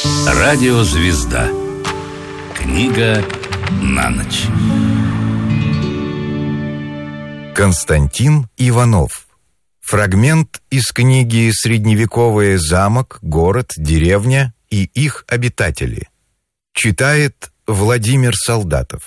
Радиозвезда. Книга на ночь. Константин Иванов. Фрагмент из книги «Средневековый замок, город, деревня и их обитатели». Читает Владимир Солдатов.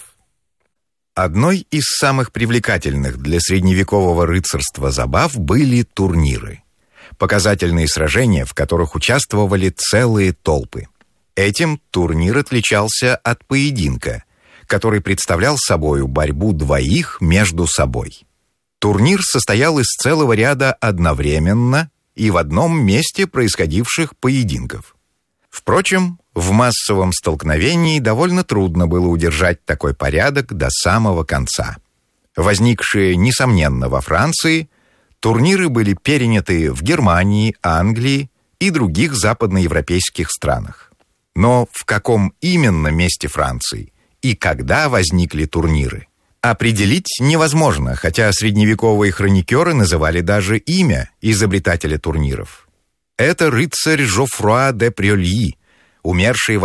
Одной из самых привлекательных для средневекового рыцарства забав были турниры. Показательные сражения, в которых участвовали целые толпы. Этим турнир отличался от поединка, который представлял собою борьбу двоих между собой. Турнир состоял из целого ряда одновременно и в одном месте происходивших поединков. Впрочем, в массовом столкновении довольно трудно было удержать такой порядок до самого конца. Возникшие, несомненно, во Франции, турниры были переняты в Германии, Англии и других западноевропейских странах. Но в каком именно месте Франции и когда возникли турниры, определить невозможно, хотя средневековые хроникеры называли даже имя изобретателя турниров. Это рыцарь Жофруа де Прёльи, умерший в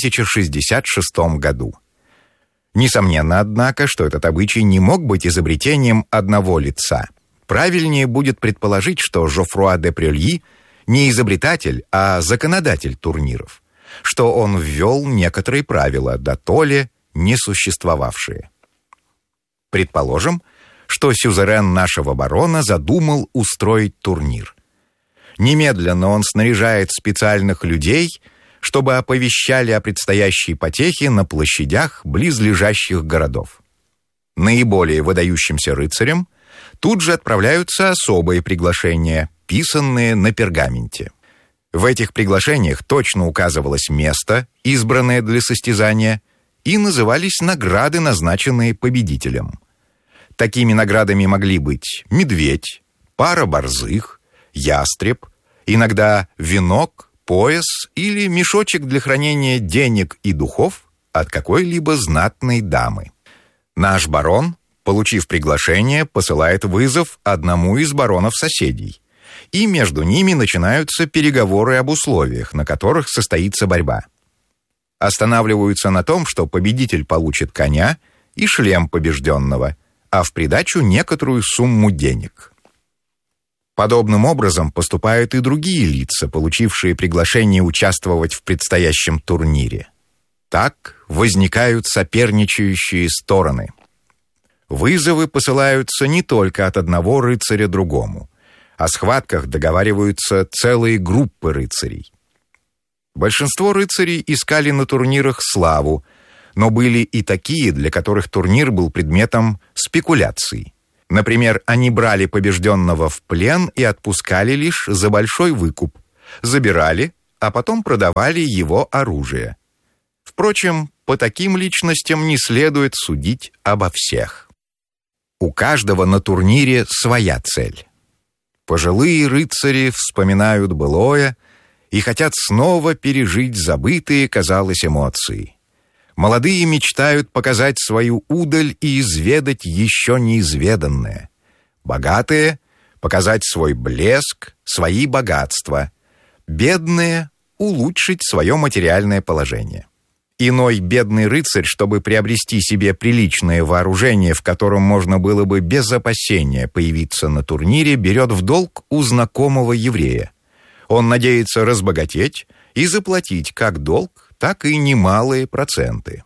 1066 году. Несомненно, однако, что этот обычай не мог быть изобретением одного лица. Правильнее будет предположить, что Жофруа де Прёльи не изобретатель, а законодатель турниров, что он ввел некоторые правила, дотоле не существовавшие. Предположим, что сюзерен нашего барона задумал устроить турнир. Немедленно он снаряжает специальных людей, чтобы оповещали о предстоящей потехе на площадях близлежащих городов. Наиболее выдающимся рыцарям тут же отправляются особые приглашения, писанные на пергаменте. В этих приглашениях точно указывалось место, избранное для состязания, и назывались награды, назначенные победителем. Такими наградами могли быть медведь, пара борзых, ястреб, иногда венок, пояс или мешочек для хранения денег и духов от какой-либо знатной дамы. Наш барон, получив приглашение, посылает вызов одному из баронов-соседей, и между ними начинаются переговоры об условиях, на которых состоится борьба. Останавливаются на том, что победитель получит коня и шлем побежденного, а в придачу некоторую сумму денег. Подобным образом поступают и другие лица, получившие приглашение участвовать в предстоящем турнире. Так возникают соперничающие стороны. Вызовы посылаются не только от одного рыцаря другому. О схватках договариваются целые группы рыцарей. Большинство рыцарей искали на турнирах славу, но были и такие, для которых турнир был предметом спекуляций. Например, они брали побежденного в плен и отпускали лишь за большой выкуп, забирали, а потом продавали его оружие. Впрочем, по таким личностям не следует судить обо всех. У каждого на турнире своя цель. Пожилые рыцари вспоминают былое и хотят снова пережить забытые, казалось, эмоции. Молодые мечтают показать свою удаль и изведать еще неизведанное. Богатые — показать свой блеск, свои богатства. Бедные — улучшить свое материальное положение. Иной бедный рыцарь, чтобы приобрести себе приличное вооружение, в котором можно было бы без опасения появиться на турнире, берет в долг у знакомого еврея. Он надеется разбогатеть и заплатить как долг, так и немалые проценты.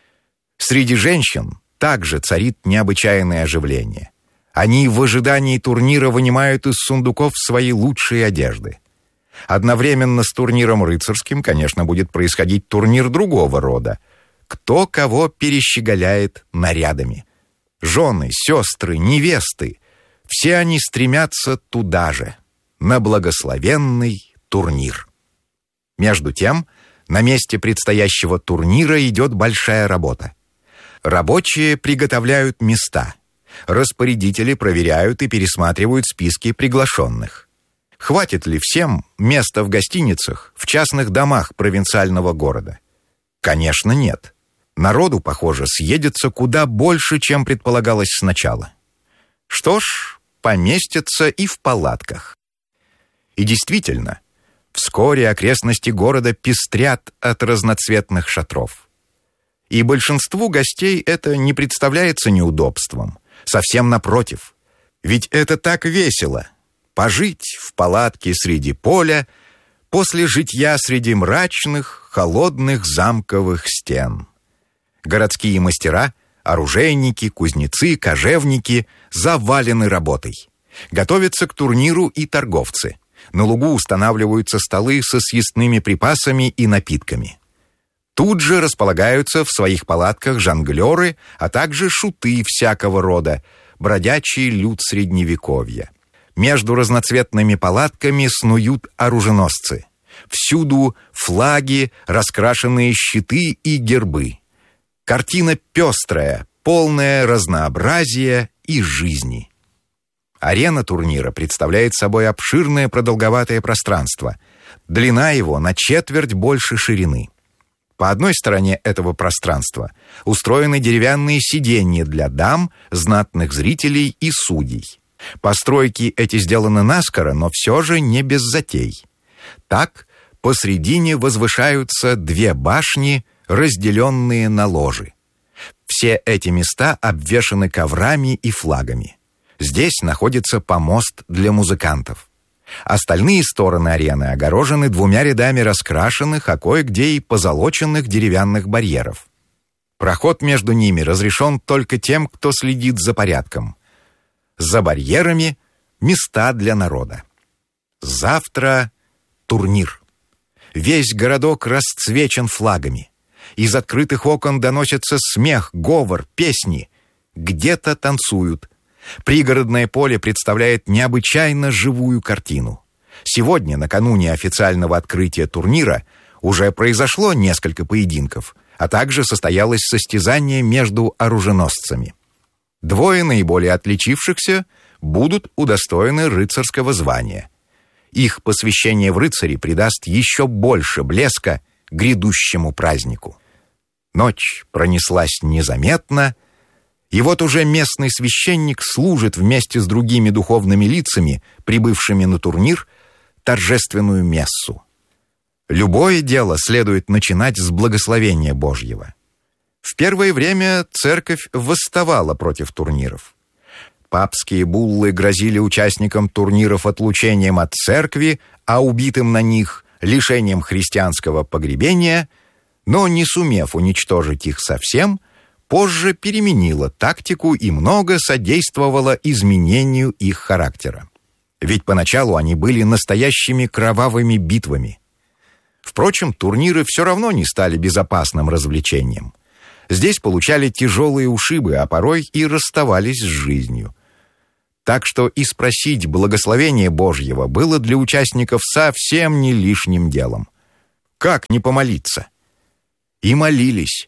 Среди женщин также царит необычайное оживление. Они в ожидании турнира вынимают из сундуков свои лучшие одежды. Одновременно с турниром рыцарским, конечно, будет происходить турнир другого рода. Кто кого перещеголяет нарядами. Жены, сестры, невесты — все они стремятся туда же, на благословенный турнир. Между тем, на месте предстоящего турнира идет большая работа. Рабочие приготовляют места. Распорядители проверяют и пересматривают списки приглашенных. Хватит ли всем места в гостиницах, в частных домах провинциального города? Конечно, нет. Народу, похоже, съедется куда больше, чем предполагалось сначала. Что ж, поместятся и в палатках. И действительно, Вскоре окрестности города пестрят от разноцветных шатров. И большинству гостей это не представляется неудобством. Совсем напротив. Ведь это так весело — пожить в палатке среди поля после житья среди мрачных, холодных замковых стен. Городские мастера, оружейники, кузнецы, кожевники завалены работой. Готовятся к турниру и торговцы. На лугу устанавливаются столы со съестными припасами и напитками. Тут же располагаются в своих палатках жонглеры, а также шуты всякого рода, бродячий люд средневековья. Между разноцветными палатками снуют оруженосцы. Всюду флаги, раскрашенные щиты и гербы. Картина пестрая, полная разнообразия и жизни. Арена турнира представляет собой обширное продолговатое пространство. Длина его на четверть больше ширины. По одной стороне этого пространства устроены деревянные сиденья для дам, знатных зрителей и судей. Постройки эти сделаны наскоро, но все же не без затей. Так, посредине возвышаются две башни, разделенные на ложи. Все эти места обвешаны коврами и флагами. Здесь находится помост для музыкантов. Остальные стороны арены огорожены двумя рядами раскрашенных, а кое-где и позолоченных деревянных барьеров. Проход между ними разрешен только тем, кто следит за порядком. За барьерами места для народа. Завтра турнир. Весь городок расцвечен флагами. Из открытых окон доносится смех, говор, песни. Где-то танцуют. Пригородное поле представляет необычайно живую картину. Сегодня, накануне официального открытия турнира, уже произошло несколько поединков, а также состоялось состязание между оруженосцами. Двое наиболее отличившихся будут удостоены рыцарского звания. Их посвящение в рыцари придаст еще больше блеска грядущему празднику. Ночь пронеслась незаметно, и вот уже местный священник служит вместе с другими духовными лицами, прибывшими на турнир, торжественную мессу. Любое дело следует начинать с благословения Божьего. В первое время церковь восставала против турниров. Папские буллы грозили участникам турниров отлучением от церкви, а убитым на них лишением христианского погребения, но, не сумев уничтожить их совсем, позже переменила тактику и много содействовала изменению их характера. Ведь поначалу они были настоящими кровавыми битвами. Впрочем, турниры все равно не стали безопасным развлечением. Здесь получали тяжелые ушибы, а порой и расставались с жизнью. Так что и спросить благословения Божьего было для участников совсем не лишним делом. Как не помолиться? И молились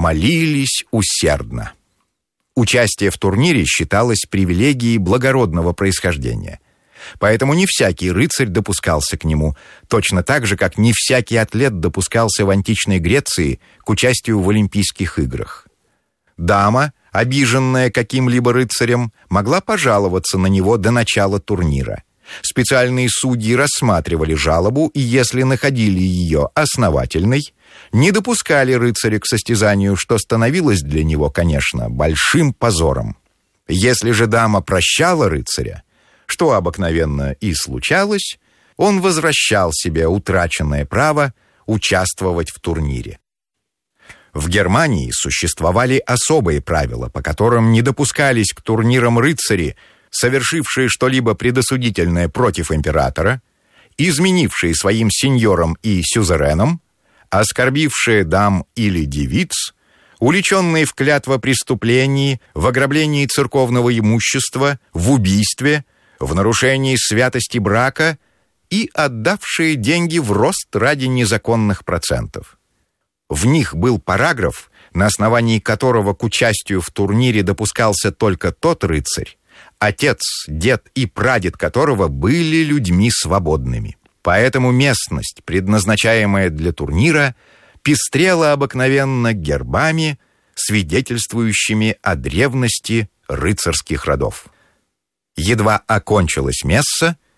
усердно. Участие в турнире считалось привилегией благородного происхождения. Поэтому не всякий рыцарь допускался к нему, точно так же, как не всякий атлет допускался в античной Греции к участию в Олимпийских играх. Дама, обиженная каким-либо рыцарем, могла пожаловаться на него до начала турнира. Специальные судьи рассматривали жалобу и, если находили ее основательной, не допускали рыцаря к состязанию, что становилось для него, конечно, большим позором. Если же дама прощала рыцаря, что обыкновенно и случалось, он возвращал себе утраченное право участвовать в турнире. В Германии существовали особые правила, по которым не допускались к турнирам рыцари, совершившие что-либо предосудительное против императора, изменившие своим сеньорам и сюзереном, оскорбившие дам или девиц, уличенные в клятвопреступлении, в ограблении церковного имущества, в убийстве, в нарушении святости брака и отдавшие деньги в рост ради незаконных процентов. В них был параграф, на основании которого к участию в турнире допускался только тот рыцарь, отец, дед и прадед которого были людьми свободными. Поэтому местность, предназначаемая для турнира, пестрела обыкновенно гербами, свидетельствующими о древности рыцарских родов. Едва окончилась месса,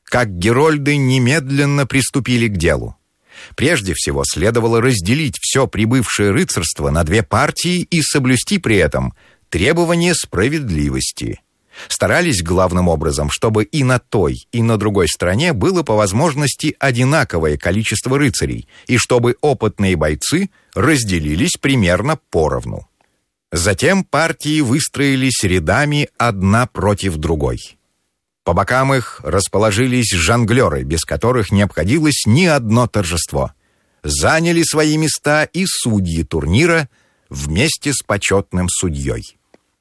как герольды немедленно приступили к делу. Прежде всего, следовало разделить все прибывшее рыцарство на две партии и соблюсти при этом требования справедливости. Старались главным образом, чтобы и на той, и на другой стороне было по возможности одинаковое количество рыцарей, и чтобы опытные бойцы разделились примерно поровну. Затем партии выстроились рядами одна против другой. По бокам их расположились жонглеры, без которых не обходилось ни одно торжество. Заняли свои места и судьи турнира вместе с почетным судьей.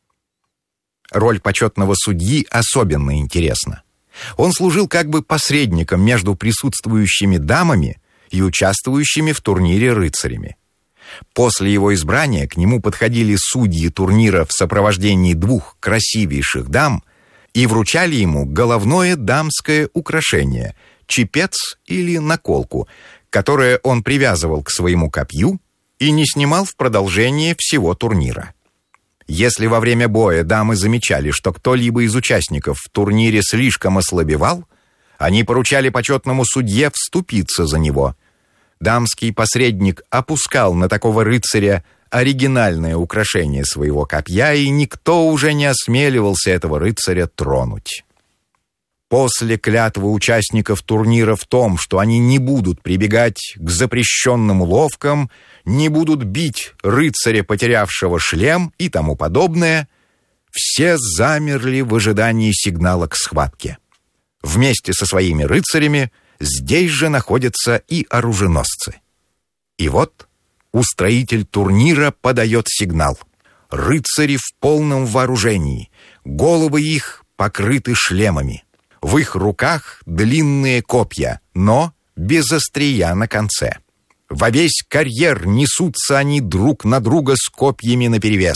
Роль почетного судьи особенно интересна. Он служил как бы посредником между присутствующими дамами и участвующими в турнире рыцарями. После его избрания к нему подходили судьи турнира в сопровождении двух красивейших дам и вручали ему головное дамское украшение — чепец или наколку, которое он привязывал к своему копью и не снимал в продолжение всего турнира. Если во время боя дамы замечали, что кто-либо из участников в турнире слишком ослабевал, они поручали почетному судье вступиться за него. Дамский посредник опускал на такого рыцаря оригинальное украшение своего копья, и никто уже не осмеливался этого рыцаря тронуть. После клятвы участников турнира в том, что они не будут прибегать к запрещенным уловкам, не будут бить рыцаря, потерявшего шлем и тому подобное, все замерли в ожидании сигнала к схватке. Вместе со своими рыцарями здесь же находятся и оруженосцы. И вот устроитель турнира подает сигнал. Рыцари в полном вооружении, головы их покрыты шлемами. В их руках длинные копья, но без острия на конце. Во весь карьер несутся они друг на друга с копьями наперевес.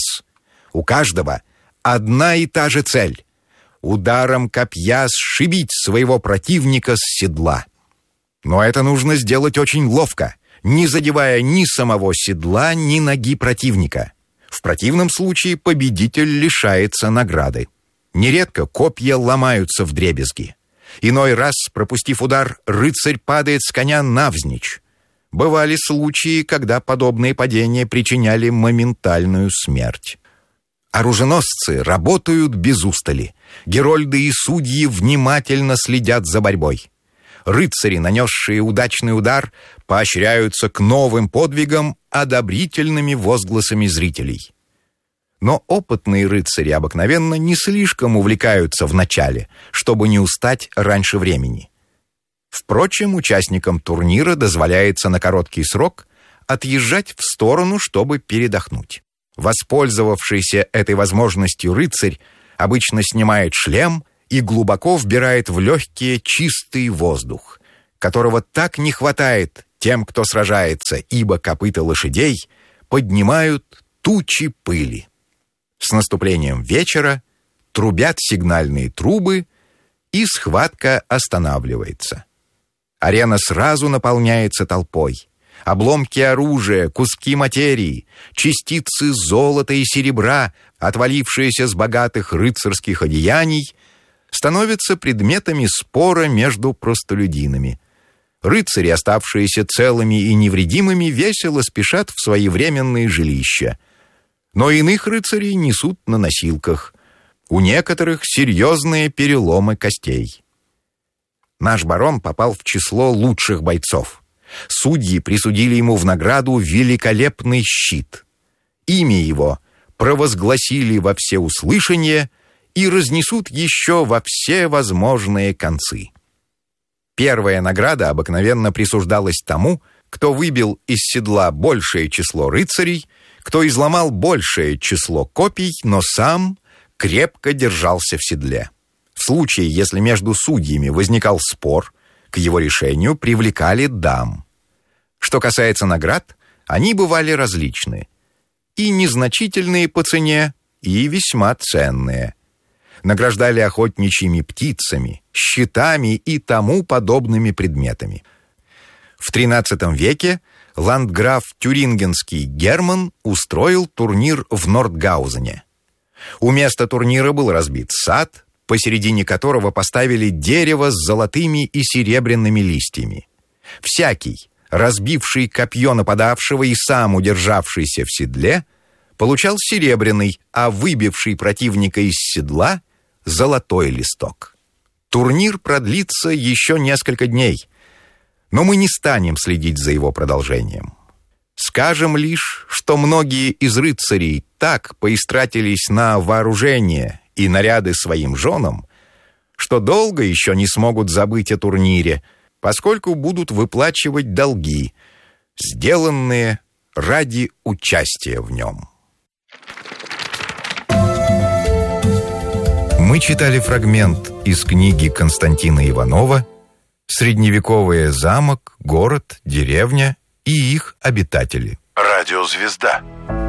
У каждого одна и та же цель — ударом копья сшибить своего противника с седла. Но это нужно сделать очень ловко, не задевая ни самого седла, ни ноги противника. В противном случае победитель лишается награды. Нередко копья ломаются вдребезги. Иной раз, пропустив удар, рыцарь падает с коня навзничь. Бывали случаи, когда подобные падения причиняли моментальную смерть. Оруженосцы работают без устали. Герольды и судьи внимательно следят за борьбой. Рыцари, нанесшие удачный удар, поощряются к новым подвигам одобрительными возгласами зрителей. Но опытные рыцари обыкновенно не слишком увлекаются в начале, чтобы не устать раньше времени. Впрочем, участникам турнира дозволяется на короткий срок отъезжать в сторону, чтобы передохнуть. Воспользовавшийся этой возможностью рыцарь обычно снимает шлем и глубоко вбирает в легкие чистый воздух, которого так не хватает тем, кто сражается, ибо копыта лошадей поднимают тучи пыли. С наступлением вечера трубят сигнальные трубы, и схватка останавливается. Арена сразу наполняется толпой. Обломки оружия, куски материи, частицы золота и серебра, отвалившиеся с богатых рыцарских одеяний, становятся предметами спора между простолюдинами. Рыцари, оставшиеся целыми и невредимыми, весело спешат в свои временные жилища. Но иных рыцарей несут на носилках. У некоторых серьезные переломы костей. Наш барон попал в число лучших бойцов. Судьи присудили ему в награду великолепный щит. Имя его провозгласили во всеуслышание и разнесут еще во все возможные концы. Первая награда обыкновенно присуждалась тому, кто выбил из седла большее число рыцарей, кто изломал большее число копий, но сам крепко держался в седле. В случае, если между судьями возникал спор, к его решению привлекали дам. Что касается наград, они бывали различны. И незначительные по цене, и весьма ценные. Награждали охотничьими птицами, щитами и тому подобными предметами. В XIII веке ландграф тюрингенский Герман устроил турнир в Нордгаузене. У места турнира был разбит сад, посередине которого поставили дерево с золотыми и серебряными листьями. Всякий, разбивший копье нападавшего и сам удержавшийся в седле, получал серебряный, а выбивший противника из седла — золотой листок. Турнир продлится еще несколько дней, но мы не станем следить за его продолжением. Скажем лишь, что многие из рыцарей так поистратились на вооружение и наряды своим женам, что долго еще не смогут забыть о турнире, поскольку будут выплачивать долги, сделанные ради участия в нем. Мы читали фрагмент из книги Константина Иванова «Средневековый замок, город, деревня и их обитатели». Радиозвезда.